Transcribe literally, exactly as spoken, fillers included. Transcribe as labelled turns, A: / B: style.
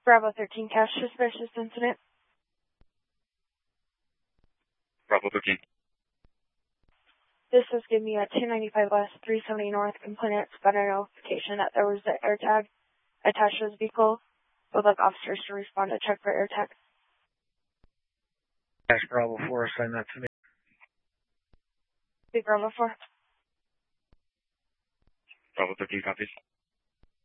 A: Bravo thirteen, cash suspicious incident.
B: Bravo thirteen.
A: This is giving me a two ninety-five West, three seventy North. Complainant got a notification that there was an AirTag attached to his vehicle. Would like officers to respond to check for AirTag.
C: Cash Bravo four, assign that to me.
A: Big Bravo four.
B: Bravo thirteen copies.